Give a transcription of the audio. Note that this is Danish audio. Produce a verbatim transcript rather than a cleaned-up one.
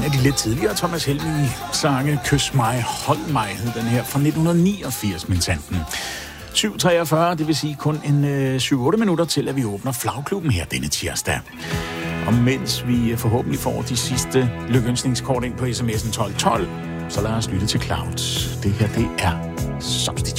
En af de lidt tidligere Thomas Helmig-sange, Kys mig, hold mig, hed den her, fra nitten niogfirs, min sanden. syv treogfyrre, det vil sige kun en øh, syv otte minutter til, at vi åbner Flagklubben her denne tirsdag. Og mens vi forhåbentlig får de sidste lykønsningskort ind på sms'en tolv tolv, så lad os lytte til Clouds. Det her, det er Substitute.